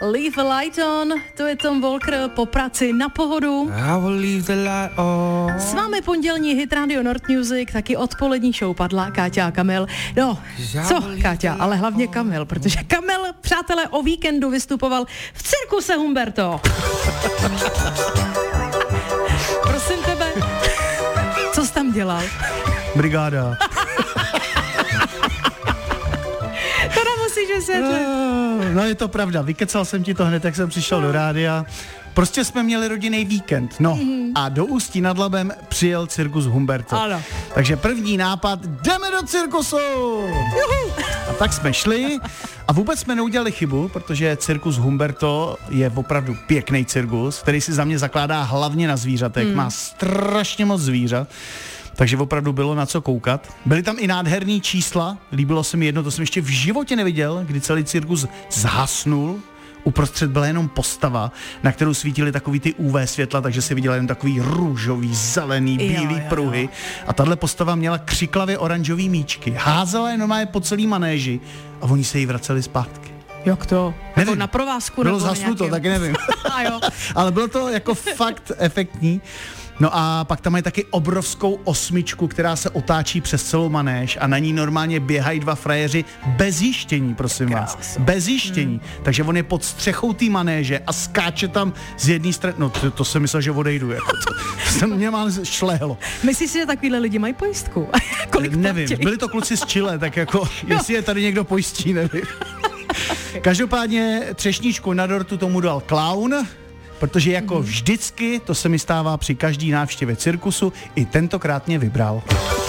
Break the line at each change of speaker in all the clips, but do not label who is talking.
Leave the light on, to je Tom Walker po práci na pohodu.
I will leave the light on.
S vámi pondělní hit Radio Nord Music, taky odpolední show padla Káťa a Kamil. No, co Káťa, ale hlavně Kamil, protože Kamil, přátelé, o víkendu vystupoval v cirkuse Humberto. Prosím tebe, co jsi tam dělal?
Brigáda.
To nemusíš vysvětlit.
No je to pravda, vykecal jsem ti to hned, jak jsem přišel do rádia. Prostě jsme měli rodinný víkend, no. A do Ústí nad Labem přijel cirkus Humberto.
Ano.
Takže první nápad, jdeme do cirkusu! Juhu. A tak jsme šli a vůbec jsme neudělali chybu, protože cirkus Humberto je opravdu pěkný cirkus, který si za mě zakládá hlavně na zvířatech, má strašně moc zvířat. Takže opravdu bylo na co koukat. Byly tam i nádherný čísla, líbilo se mi jedno, to jsem ještě v životě neviděl, kdy celý cirkus zhasnul. Uprostřed byla jenom postava, na kterou svítily takový ty UV světla, takže si viděla jen takový růžový, zelený, bílý pruhy. A tahle postava měla křiklavě oranžový míčky. Házela je normálně po celý manéži a oni se jí vraceli zpátky.
Jak to? Jako na provázku?
Bylo zhasnuto, taky nevím. Ale bylo to jako fakt efektní. No a pak tam mají taky obrovskou osmičku, která se otáčí přes celou manéž a na ní normálně běhají dva frajeři bez jištění, prosím vás. Bez jištění. Takže on je pod střechou té manéže a skáče tam z jedné strany. No to jsem myslel, že odejdu. Jako to se mě mám šlehlo.
Myslíš si, že takovýhle lidi mají pojistku? Kolik
nevím,
platí?
byli to kluci z Chile, tak jako jestli je tady někdo pojistí, nevím. Každopádně třešničku na dortu tomu dal klaun, protože jako vždycky, to se mi stává při každý návštěvě cirkusu, i tentokrát mě vybral.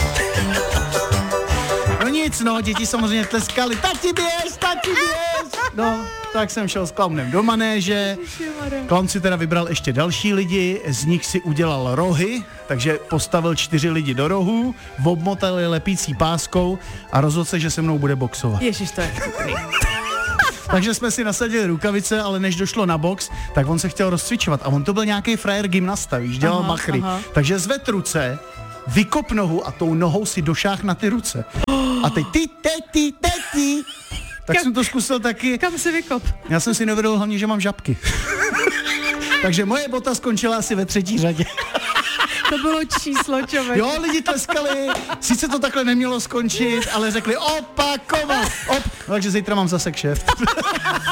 No nic, no, děti samozřejmě tleskali, tati běž! No, tak jsem šel s klaunem do manéže, klaun si teda vybral ještě další lidi, z nich si udělal rohy, takže postavil 4 lidi do rohů, obmotal je lepící páskou a rozhodl se, že se mnou bude boxovat.
Ježiš, to je vtipný.
Takže jsme si nasadili rukavice, ale než došlo na box, tak on se chtěl rozcvičovat. A on to byl nějaký frajer gymnasta, víš, dělal machry. Takže zved ruce, vykop nohu a tou nohou si došáh na ty ruce. A teď ty. Tak jsem to zkusil taky.
Kam si vykop?
Já jsem si neuvědomil hlavně, že mám žabky. Takže moje bota skončila asi ve 3. řadě.
To bylo číslo, člověk.
Jo, lidi tleskali, sice to takhle nemělo skončit, ale řekli opakovat. Takže zítra mám zase kšeft.